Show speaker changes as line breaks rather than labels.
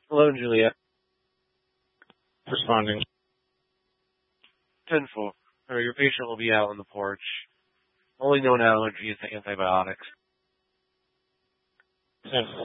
Hello, Juliet.
Responding.
10-4. Your patient will be out on the porch. Only known allergy is to antibiotics.
10-4.